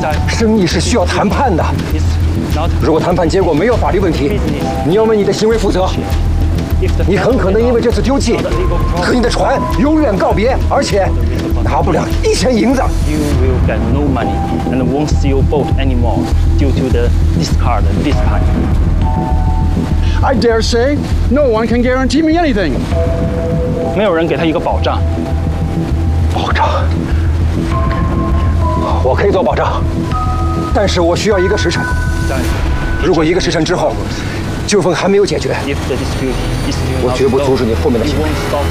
生意是需要谈判的。如果谈判结果没有法律问题，你要为你的行为负责。你很可能因为这次丢弃，和你的船永远告别，而且拿不了1钱银子。 You will get no money and won't see your boat anymore due to the discard this time. I dare say, no one can guarantee me anything. 没有人给他一个保障。 保障？我可以做保障，但是我需要1个时辰。如果1个时辰之后，纠纷还没有解决，我绝不阻止你后面的行为。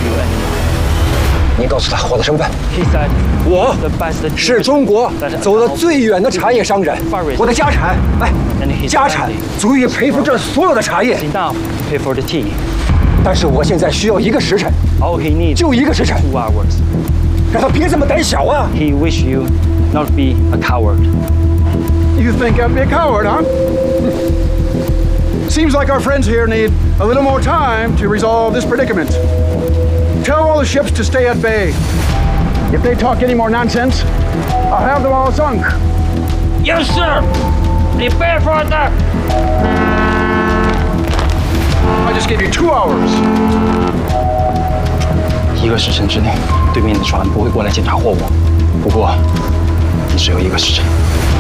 你告诉他我的身份，我是中国走得最远的茶叶商人，我的家产，家产足以赔付这所有的茶叶。但是我现在需要1个时辰，就1个时辰，让他别这么胆小啊 He wish you not be a coward. You think I'd be a coward, huh? Seems like our friends here need a little more time to resolve this predicament. Tell all the ships to stay at bay. If they talk any more nonsense, I'll have them all sunk. Yes, sir. Prepare for attack. I just gave you 2 hours. 1个时辰之内，对面的船不会过来检查货物。不过，你只有1个时辰。